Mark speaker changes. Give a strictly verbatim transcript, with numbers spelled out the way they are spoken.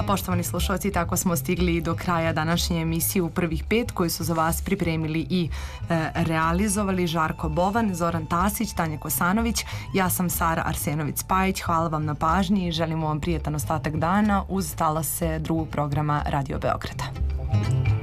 Speaker 1: poštovani slušalci, tako smo stigli do kraja današnje emisije u prvih pet koju su za vas pripremili i e, realizovali Žarko Bovan, Zoran Tasić, Tanja Kosanović, ja sam Sara Arsenović-Spajić. Hvala vam na pažnji i želimo vam prijetan ostatak dana uz talase drugog programa Radio Beograda.